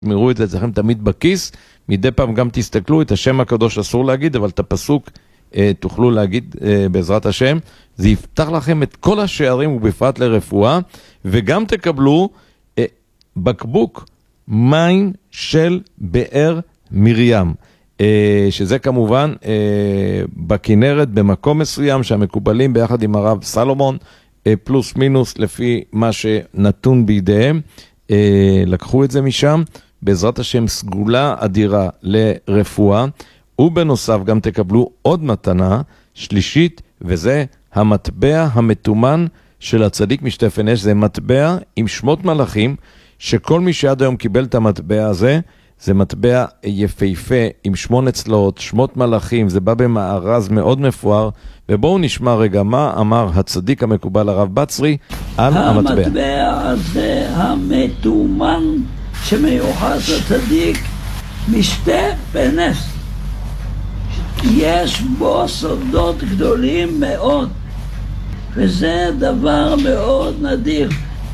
תשמרו את זה אצלכם תמיד בכיס, מדי פעם גם תסתכלו, את השם הקדוש אסור להגיד, אבל את הפסוק תוכלו להגיד בעזרת השם, זה יפתח לכם את כל השערים ובפרט לרפואה, וגם תקבלו בקבוק מים של באר מרים, שזה כמובן בכנרת במקום מסוים שהמקובלים ביחד עם הרב סלומון, פלוס מינוס לפי מה שנתון בידיהם, לקחו את זה משם, בעזרת השם סגולה אדירה לרפואה, ובנוסף גם תקבלו עוד מתנה שלישית, וזה המטבע המתומן של הצדיק משתפן אש, זה מטבע עם שמות מלאכים, שכל מי שעד היום קיבל את המטבע הזה, זה מטבע יפהפה עם 8 צלעות, שמות מלאכים, זה בא במארז מאוד מפואר, ובואו נשמע רגע מה אמר הצדיק המקובל הרב בצרי על המטבע. המטבע הזה המתומן שמיוחס לצדיק משתפן אש. יש בו סודות גדולים מאוד, וזה דבר מאוד נדיר.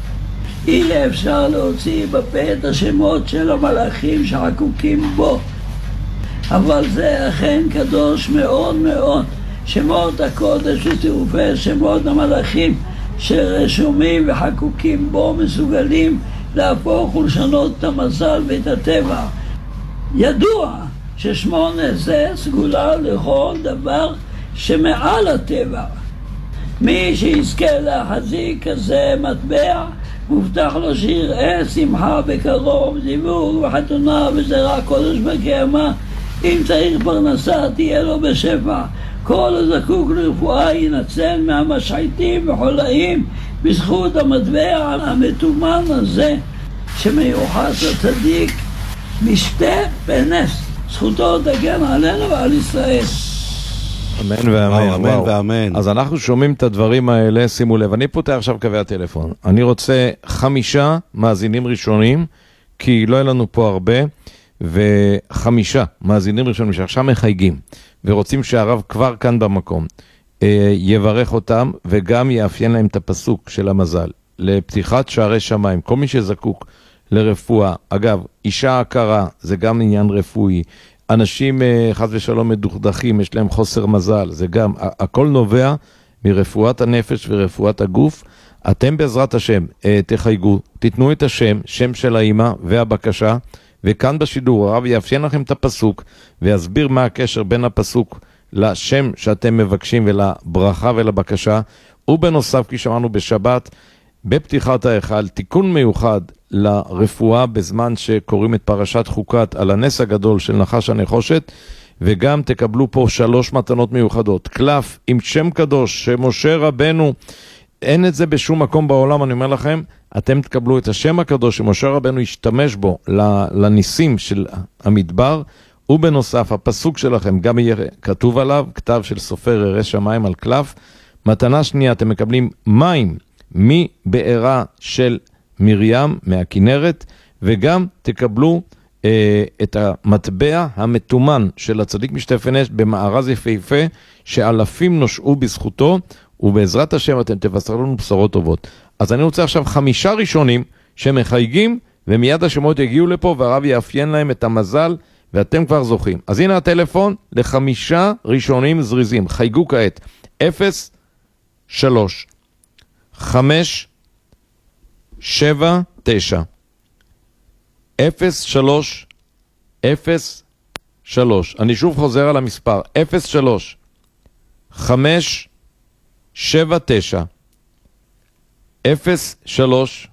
אי אפשר להוציא בפה את השמות של המלאכים שחקוקים בו, אבל זה אכן קדוש מאוד מאוד. שמות הקודש וצירופי שמות המלאכים שרשומים וחקוקים בו מסוגלים להפוך ולשנות את המזל ואת הטבע. ידוע ש8 זה סגולה לכל דבר שמעל הטבע. מי שיזכה להחזיק כזה מטבע, מובטח לו שיראה שמחה בקרוב, זיווג וחתונה וזרע קודש בקיימא. אם צריך פרנסה תהיה לו בשפע. כל הזקוק לרפואה ינצל מהמשחיתים וחולאים בזכות המטבע המתומן הזה שמיוחס לצדיק משתפן אש. זכותו תגן עלינו ועל ישראל. אמן ואמן. אמן ואמן. אז אנחנו שומעים את הדברים האלה, שימו לב, אני פותח עכשיו קווי הטלפון. אני רוצה 5 מאזינים ראשונים, כי לא היה לנו פה הרבה, ו5 מאזינים ראשונים שעכשיו מחייגים, ורוצים שהרב כבר כאן במקום יברך אותם, וגם יאפיין להם את הפסוק של המזל, לפתיחת שערי שמיים. כל מי שזקוק לרפואה, אגב, אישה הכרה, זה גם עניין רפואי, אנשים חס ושלום מדוכדכים, יש להם חוסר מזל, זה גם, הכל נובע מרפואת הנפש ורפואת הגוף. אתם בעזרת השם תחייגו, תיתנו את השם, שם של האמא והבקשה, וכאן בשידור הרב יאפיין לכם את הפסוק, ויסביר מה הקשר בין הפסוק לשם שאתם מבקשים ולברכה ולבקשה. ובנוסף, כי שמענו בשבת, בפתיחת ההיכל, תיקון מיוחד לרפואה בזמן שקוראים את פרשת חוקת על הנס הגדול של נחש הנחושת, וגם תקבלו פה 3 מתנות מיוחדות. קלף עם שם קדוש שמשה רבנו, אין את זה בשום מקום בעולם, אני אומר לכם, אתם תקבלו את השם הקדוש שמשה רבנו ישתמש בו לניסים של המדבר, ובנוסף הפסוק שלכם גם יהיה כתוב עליו, כתב של סופר ירא שמיים על קלף. מתנה שנייה, אתם מקבלים מים מבארה של מרים מהכנרת, וגם תקבלו את המטבע המתומן של הצדיק משתפן אש במארז יפהפה שאלפים נושעו בזכותו, ובעזרת השם אתם תבשרו לנו בשורות טובות. אז אני רוצה עכשיו 5 ראשונים שמחייגים, ומיד השמות יגיעו לפה והרב יאפיין להם את המזל, ואתם כבר זוכים. אז הנה הטלפון ל5 ראשונים זריזים. חייגו כעת 03 5 7 9 03 03. אני שוב חוזר על המספר 03 5 7 9 03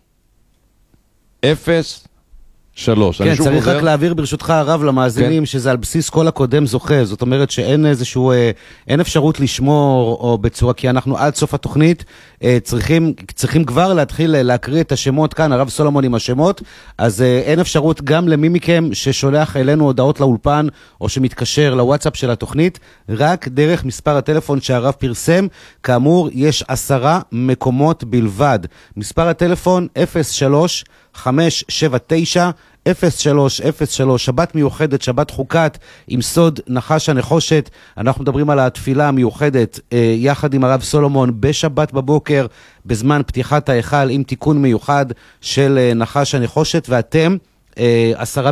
03. כן, צריך רק להעביר ברשותך הרב למאזינים שזה על בסיס כל הקודם זוכה, זאת אומרת שאין איזשהו, אין אפשרות לשמור או בצורה, כי אנחנו עד סוף התוכנית צריכים כבר להתחיל להקריא את השמות כאן, הרב סולומון עם השמות, אז אין אפשרות גם למי מכם ששולח אלינו הודעות לאולפן או שמתקשר לוואטסאפ של התוכנית, רק דרך מספר הטלפון שהרב פרסם. כאמור יש 10 מקומות בלבד. מספר הטלפון 03 579 0303. שבת מיוחדת, שבת חוקת עם סוד נחש הנחושת. אנחנו מדברים על התפילה המיוחדת יחד עם הרב סולומון בשבת בבוקר בזמן פתיחת ההיכל עם תיקון מיוחד של נחש הנחושת, ואתם 10